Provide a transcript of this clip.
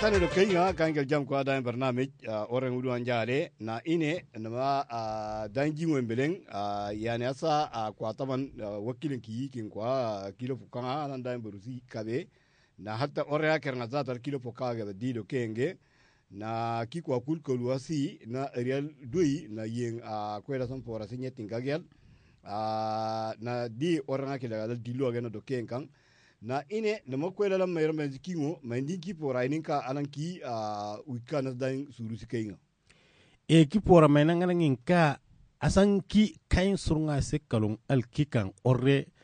kane do kayga kankel jam ko da barnamij oren wudu anjare na ine nama danji wembeleng yani asa kwa taban wakilin ki kin kwa kilo fukanga nan da berusi kabe na hatta orya kerna zata kilo fukaga da dido kenge na ki kwa kul kolwasi na real dui na yen kwela son fora sinyetin gagel na di oranga kila dal dilo gena do kenkan na ine na makwela la mayro men kingo mandin ki pora inin ka anan ki wikana dan suru sikenga e ki pora men ngana ngin ka asan ki kain surunga se kalun alkikan orre